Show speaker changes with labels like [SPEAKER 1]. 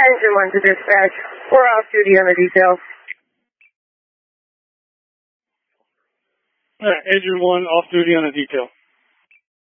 [SPEAKER 1] Engine 1 to dispatch. We're off duty on the detail.
[SPEAKER 2] Engine 1 off duty on the detail.